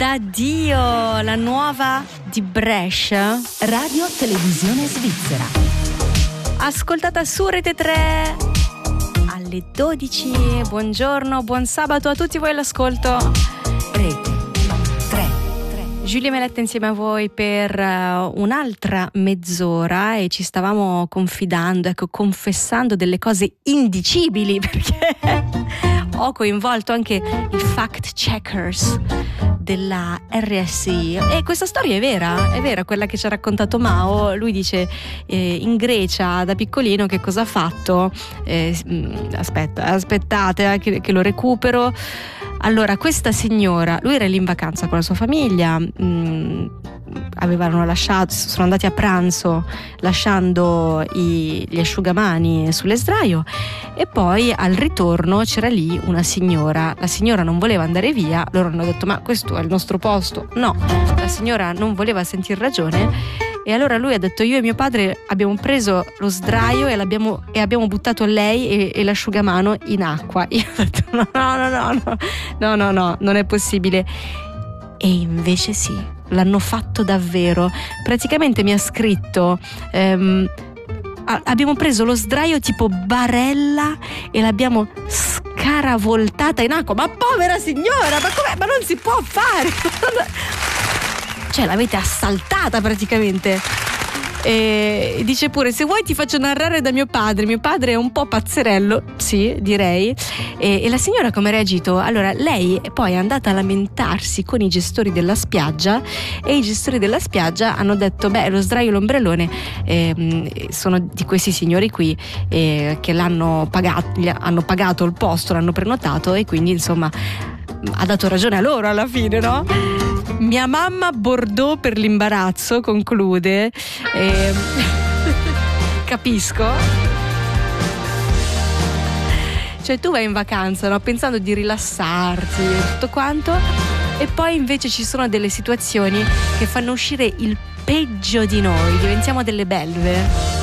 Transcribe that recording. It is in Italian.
da Dio, la nuova di Brescia, Radio Televisione Svizzera, ascoltata su Rete 3 alle 12. Buongiorno, buon sabato a tutti voi all'ascolto. Rete 3. Giulia Meletta insieme a voi per un'altra mezz'ora e ci stavamo confidando, confessando delle cose indicibili, perché ho coinvolto anche i fact checkers della RSI e questa storia è vera quella che ci ha raccontato Mao. Lui dice in Grecia da piccolino che cosa ha fatto, aspettate che lo recupero. Allora, questa signora, lui era lì in vacanza con la sua famiglia, avevano lasciato, sono andati a pranzo lasciando gli asciugamani sulle sdraio e poi al ritorno c'era lì una signora. La signora non voleva andare via, loro hanno detto ma questo è il nostro posto. No, la signora non voleva sentir ragione e allora lui ha detto io e mio padre abbiamo preso lo sdraio e abbiamo buttato lei e l'asciugamano in acqua. Io ho detto no, non è possibile. E invece sì, l'hanno fatto davvero. Praticamente mi ha scritto abbiamo preso lo sdraio tipo barella e l'abbiamo scaravoltata in acqua. Ma povera signora, ma com'è? Ma non si può fare. Cioè l'avete assaltata praticamente. E dice pure se vuoi ti faccio narrare da mio padre è un po' pazzerello, sì direi. E la signora come ha reagito? Allora lei poi è andata a lamentarsi con i gestori della spiaggia e i gestori della spiaggia hanno detto lo sdraio e l'ombrellone sono di questi signori qui che hanno pagato il posto, l'hanno prenotato e quindi insomma ha dato ragione a loro alla fine, no? Mia mamma Bordeaux per l'imbarazzo, conclude. Capisco. Cioè tu vai in vacanza, no? Pensando di rilassarti e tutto quanto e poi invece ci sono delle situazioni che fanno uscire il peggio di noi, diventiamo delle belve.